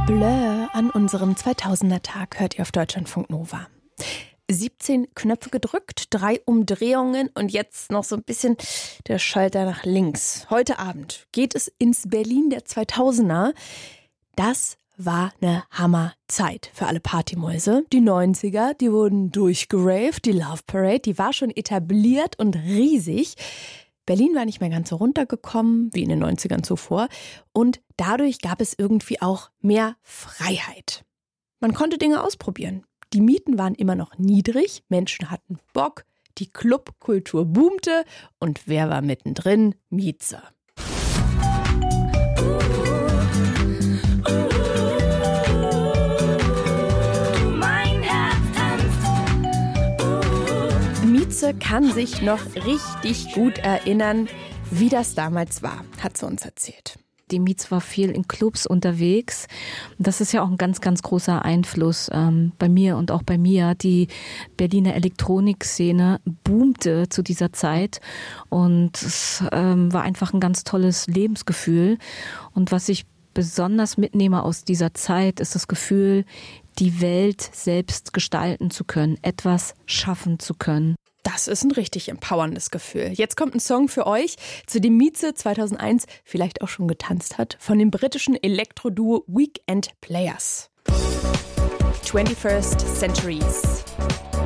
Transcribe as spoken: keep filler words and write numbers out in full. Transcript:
Blur an unserem zweitausender-Tag hört ihr auf Deutschlandfunk Nova. siebzehn Knöpfe gedrückt, drei Umdrehungen und jetzt noch so ein bisschen der Schalter nach links. Heute Abend geht es ins Berlin der zweitausender. Das war eine Hammerzeit für alle Partymäuse. Die neunziger, die wurden durchgeraved, die Love Parade, die war schon etabliert und riesig. Berlin war nicht mehr ganz so runtergekommen wie in den neunzigern zuvor und dadurch gab es irgendwie auch mehr Freiheit. Man konnte Dinge ausprobieren. Die Mieten waren immer noch niedrig, Menschen hatten Bock, die Clubkultur boomte und wer war mittendrin? Mieze. Mieze kann sich noch richtig gut erinnern, wie das damals war, hat sie uns erzählt. Die Mieze war viel in Clubs unterwegs. Das ist ja auch ein ganz, ganz großer Einfluss ähm, bei mir und auch bei mir. Die Berliner Elektronikszene boomte zu dieser Zeit und es ähm, war einfach ein ganz tolles Lebensgefühl. Und was ich besonders mitnehme aus dieser Zeit, ist das Gefühl, die Welt selbst gestalten zu können, etwas schaffen zu können. Das ist ein richtig empowerndes Gefühl. Jetzt kommt ein Song für euch, zu dem Mieze zweitausendeins vielleicht auch schon getanzt hat, von dem britischen Elektro-Duo Weekend Players. twenty-first Centuries.